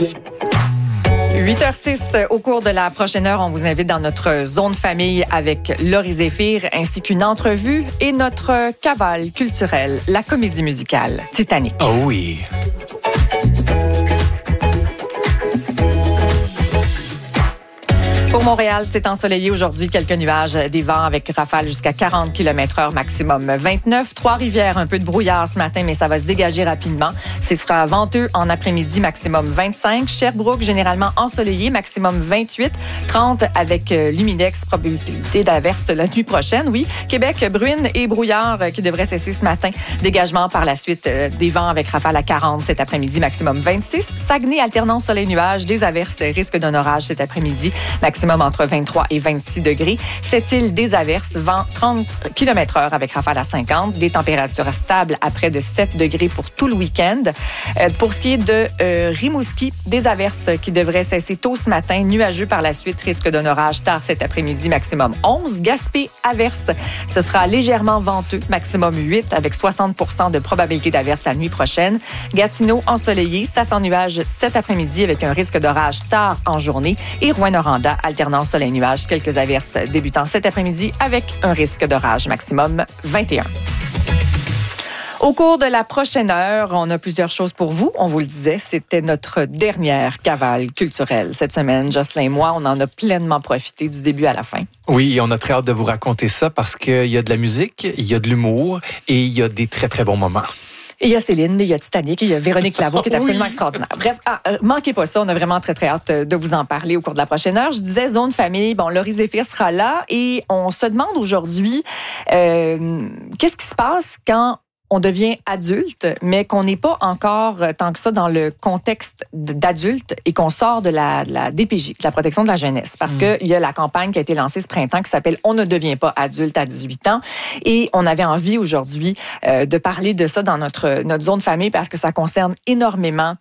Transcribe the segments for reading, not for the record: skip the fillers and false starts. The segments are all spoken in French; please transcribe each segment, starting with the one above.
8h06, au cours de la prochaine heure, on vous invite dans notre zone famille avec Laurie Zéphir, ainsi qu'une entrevue et notre cavale culturelle, la comédie musicale Titanic. Oh oui! Pour Montréal, c'est ensoleillé aujourd'hui. Quelques nuages, des vents avec rafales jusqu'à 40 km/h maximum 29. Trois-Rivières, un peu de brouillard ce matin, mais ça va se dégager rapidement. Ce sera venteux en après-midi, maximum 25. Sherbrooke, généralement ensoleillé, maximum 28. 30 avec l'humidex, probabilité d'averse la nuit prochaine. Oui, Québec, bruine et brouillard qui devraient cesser ce matin. Dégagement par la suite des vents avec rafales à 40 cet après-midi, maximum 26. Saguenay, alternance soleil-nuage, des averses, risque d'un orage cet après-midi, maximum entre 23 et 26 degrés. Sept-Îles, des averses, vent 30 km/h avec rafale à 50. Des températures stables à près de 7 degrés pour tout le week-end. Pour ce qui est de Rimouski, des averses qui devraient cesser tôt ce matin. Nuageux par la suite, risque d'un orage tard cet après-midi, maximum 11. Gaspé, averse. Ce sera légèrement venteux, maximum 8 avec 60 % de probabilité d'averse la nuit prochaine. Gatineau, ensoleillé, ça sans nuages cet après-midi avec un risque d'orage tard en journée. Et Rouyn-Noranda, alternance soleil-nuage, quelques averses débutant cet après-midi avec un risque d'orage maximum 21. Au cours de la prochaine heure, on a plusieurs choses pour vous. On vous le disait, c'était notre dernière cavale culturelle cette semaine. Jocelyn et moi, on en a pleinement profité du début à la fin. Oui, on a très hâte de vous raconter ça parce qu'il y a de la musique, il y a de l'humour et il y a des très, très bons moments. Et il y a Céline, il y a Titanic, il y a Véronique Laveau qui est absolument extraordinaire. Bref, manquez pas ça. On a vraiment très, très hâte de vous en parler au cours de la prochaine heure. Je disais, zone famille, bon, Laurie Zéphir sera là et on se demande aujourd'hui qu'est-ce qui se passe quand on devient adulte, mais qu'on n'est pas encore tant que ça dans le contexte d'adulte et qu'on sort de la DPJ, de la protection de la jeunesse. Parce qu'il y a la campagne qui a été lancée ce printemps qui s'appelle « On ne devient pas adulte à 18 ans ». Et on avait envie aujourd'hui de parler de ça dans notre zone famille parce que ça concerne énormément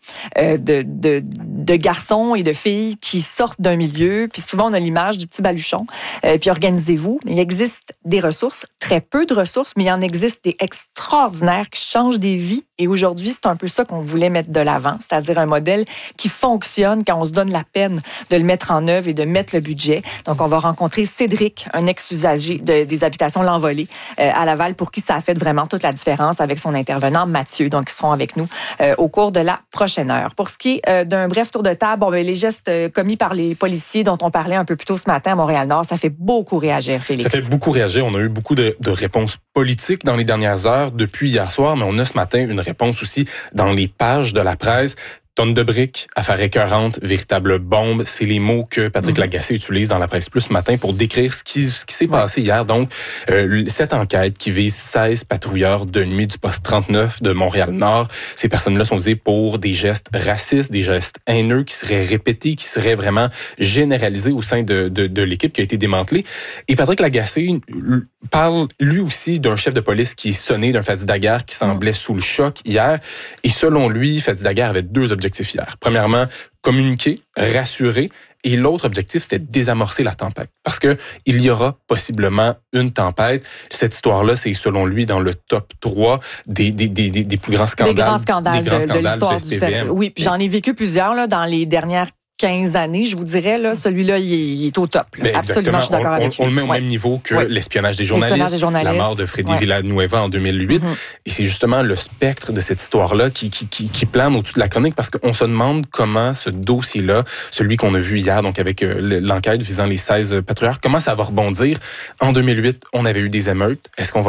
de garçons et de filles qui sortent d'un milieu. Puis souvent, on a l'image du petit baluchon. Puis organisez-vous. Il existe des ressources, très peu de ressources, mais il en existe des extraordinaires qui changent des vies. Et aujourd'hui, c'est un peu ça qu'on voulait mettre de l'avant, c'est-à-dire un modèle qui fonctionne quand on se donne la peine de le mettre en œuvre et de mettre le budget. Donc, on va rencontrer Cédric, un ex-usager des habitations L'Envolée à Laval, pour qui ça a fait vraiment toute la différence avec son intervenant Mathieu. Donc, ils seront avec nous au cours de la prochaine heure. Pour ce qui est d'un bref tour de table, les gestes commis par les policiers dont on parlait un peu plus tôt ce matin à Montréal-Nord, ça fait beaucoup réagir, Félix. Ça fait beaucoup réagir. On a eu beaucoup de réponses politiques dans les dernières heures depuis hier soir, mais on a ce matin une réponse aussi dans les pages de la presse. Tonne de briques, affaire écœurante, véritable bombe. C'est les mots que Patrick Lagacé utilise dans la presse plus ce matin pour décrire ce qui s'est passé hier. Donc, cette enquête qui vise 16 patrouilleurs de nuit du poste 39 de Montréal-Nord. Ces personnes-là sont visées pour des gestes racistes, des gestes haineux qui seraient répétés, qui seraient vraiment généralisés au sein de l'équipe qui a été démantelée. Et Patrick Lagacé parle lui aussi d'un chef de police qui est sonné d'un Fadi Daguerre qui semblait sous le choc hier. Et selon lui, Fadi Daguerre avait deux objectifs hier. Premièrement, communiquer, rassurer. Et l'autre objectif, c'était désamorcer la tempête. Parce que il y aura possiblement une tempête. Cette histoire-là, c'est selon lui dans le top 3 des plus grands scandales. Des grands scandales de l'histoire du SPVM. Oui, puis j'en ai vécu plusieurs là, dans les dernières 15 années, je vous dirais, là, celui-là, il est au top. Là. Absolument, je suis d'accord avec lui. On le met au même niveau que l'espionnage des journalistes, la mort de Freddy Villanueva en 2008. Et c'est justement le spectre de cette histoire-là qui plane au-dessus de la chronique parce qu'on se demande comment ce dossier-là, celui qu'on a vu hier, donc avec l'enquête visant les 16 patrouilleurs, comment ça va rebondir. En 2008, on avait eu des émeutes. Est-ce qu'on va